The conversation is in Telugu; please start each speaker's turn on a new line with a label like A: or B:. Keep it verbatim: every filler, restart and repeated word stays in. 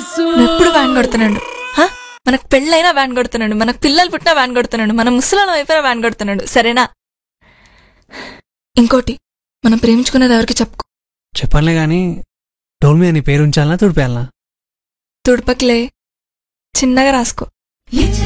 A: నువ్వు ఎప్పుడు వ్యాన్ కొడుతున్నాడు. మనకు పెళ్ళైనా వ్యాన్ కొడుతున్నాడు, మనకు పిల్లలు పుట్టినా వ్యాన్ కొడుతున్నాడు, మన ముసలాల వైపున వ్యాన్ కొడుతున్నాడు. సరేనా? ఇంకోటి, మనం ప్రేమించుకున్నది ఎవరికి చెప్పుకో.
B: చెప్పనులే గాని డోల్ మీద నీ పేరు ఉంచాలనా తుడిపేయాలనా?
A: తుడపకిలే, చిన్నగా రాసుకో.